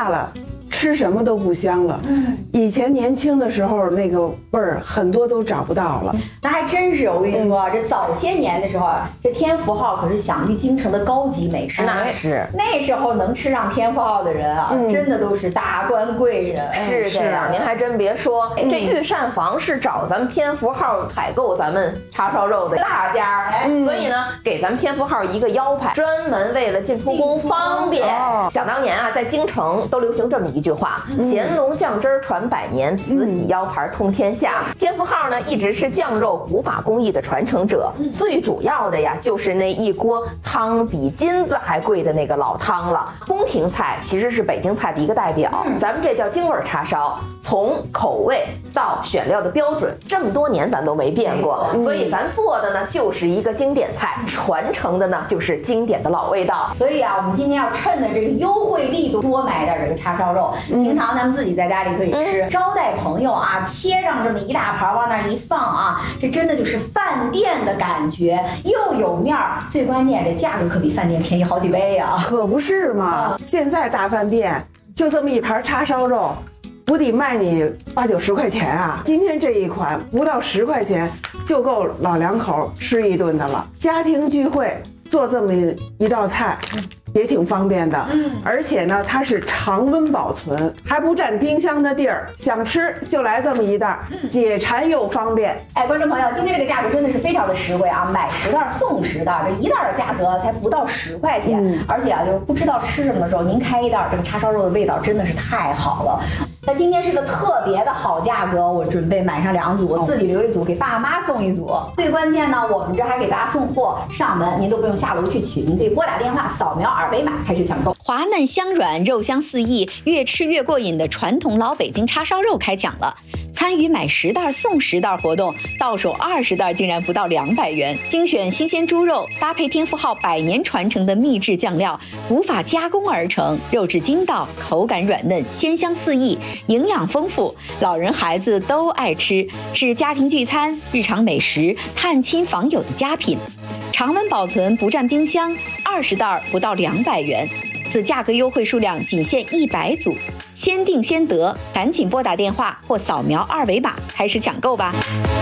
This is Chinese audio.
大了，吃什么都不香了。以前年轻的时候那个味儿很多都找不到了。 那还真是，我跟你说，这早些年的时候，这天福号可是享誉京城的高级美食。 那是那时候能吃上天福号的人啊，真的都是大官贵人。 是这样，您还真别说，这御膳房是找咱们天福号采购咱们叉烧肉的大家，所以呢，给咱们天福号一个腰牌，专门为了进出宫方便。想当年啊，在京城都流行这么一句话：乾隆酱汁传百年，慈禧腰牌通天下。天福号呢，一直是酱肉古法工艺的传承者，最主要的呀，就是那一锅汤比金子还贵的那个老汤了。宫廷菜其实是北京菜的一个代表，咱们这叫京味叉烧，从口味到选料的标准，这么多年咱都没变过，所以咱做的呢就是一个经典菜，传承的呢就是经典的老味道。 所以啊，我们今天要趁着这个优惠力度，多买点这个叉烧肉。平常咱们自己在家里可以吃，招待朋友啊，切上这么一大盘往那儿一放啊，这真的就是饭店的感觉，又有面儿，最关键这价格可比饭店便宜好几倍啊！ 可不是嘛，现在大饭店就这么一盘叉烧肉，不得卖你8、9、10块钱啊！今天这一款不到10块钱就够老两口吃一顿的了。家庭聚会做这么一道菜也挺方便的，而且呢，它是常温保存，还不占冰箱的地儿，想吃就来这么一袋，解馋又方便。 哎，观众朋友，今天这个价格真的是非常的实惠啊！买10袋送10袋，这一袋的价格才不到10块钱，而且啊，就是不知道吃什么的时候，您开一袋，这个叉烧肉的味道真的是太好了。那今天是个特别的好价格，我准备买上2组，我自己留一组，给爸妈送一组。最关键呢，我们这还给大家送货上门，您都不用下楼去取，您可以拨打电话，扫描2维码开始抢购。 滑嫩香软，肉香四溢，越吃越过瘾的传统老北京叉烧肉开抢了！参与买10袋送10袋活动，到手20袋竟然不到200元。精选新鲜猪肉，搭配天福号100年传承的秘制酱料，无法加工而成，肉质筋道，口感软嫩，鲜香四溢，营养丰富，老人孩子都爱吃，是家庭聚餐、日常美食、探亲访友的佳品。常温保存，不占冰箱，20袋不到200元。此价格优惠数量仅限100组，先订先得，赶紧拨打电话或扫描2维码开始抢购吧。